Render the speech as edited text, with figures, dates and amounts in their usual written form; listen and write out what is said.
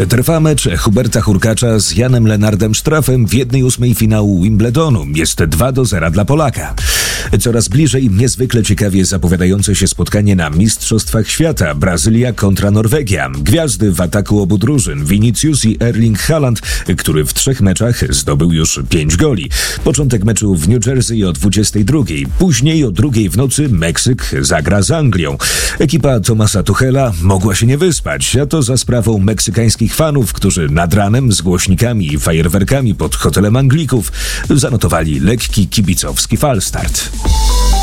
Trwa mecz Huberta Hurkacza z Janem Lennardem Straffem w 1/8 finału Wimbledonu. Jest 2-0 dla Polaka. Coraz bliżej niezwykle ciekawie zapowiadające się spotkanie na Mistrzostwach Świata. Brazylia kontra Norwegia. Gwiazdy w ataku obu drużyn. Vinicius i Erling Haaland, który w 3 meczach zdobył już 5 goli. Początek meczu w New Jersey o 22:00. Później o 2:00 w nocy Meksyk zagra z Anglią. Ekipa Thomasa Tuchela mogła się nie wyspać, a to za sprawą meksykańskich fanów, którzy nad ranem z głośnikami i fajerwerkami pod hotelem Anglików zanotowali lekki kibicowski falstart.